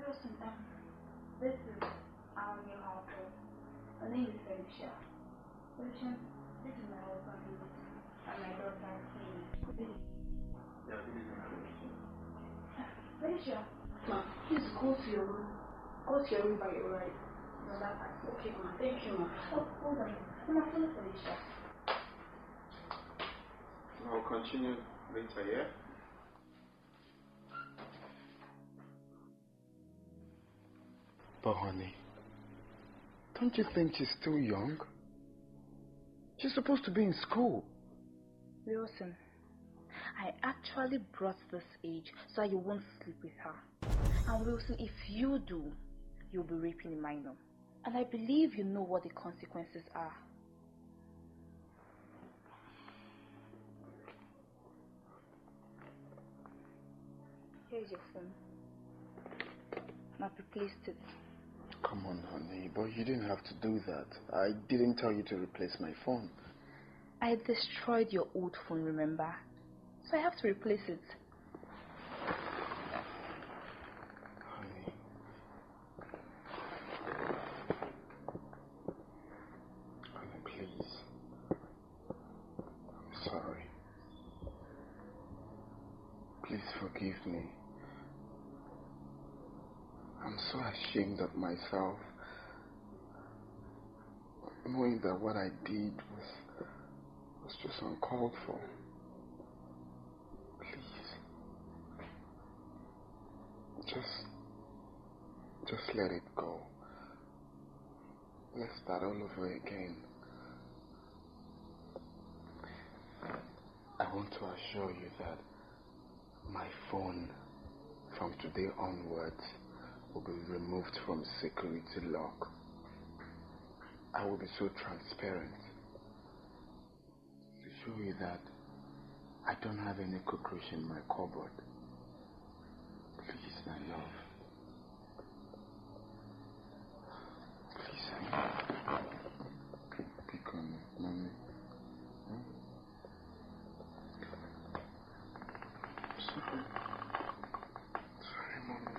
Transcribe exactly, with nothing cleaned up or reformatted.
Wilson, um, this is our new household. Her name is Felicia. Felicia, this is my husband, and my daughter, Katie. Yeah, this is my Felicia. Felicia, ma, please go to your room. Go to your room by your right. No, that part. Okay, ma. Thank you, ma. Oh, hold on. I'm not full of Felicia. I'll continue later, yeah? But honey, don't you think she's still young? She's supposed to be in school. Wilson, I actually brought this age so you won't sleep with her. And Wilson, if you do, you'll be raping a minor. And I believe you know what the consequences are. Here's your phone. I've replaced it. Come on, honey, but you didn't have to do that. I didn't tell you to replace my phone. I destroyed your old phone, remember? So I have to replace it. Honey. Honey, please. I'm sorry. Please forgive me. I'm so ashamed of myself, knowing that what I did was, was just uncalled for. Please. Just, just let it go. Let's start all over again. I want to assure you that my phone, from today onwards, will be removed from security lock. I will be so transparent to show you that I don't have any cockroach in my cupboard. Please, my love. Please, I pick on me, mommy. Hmm? Sorry.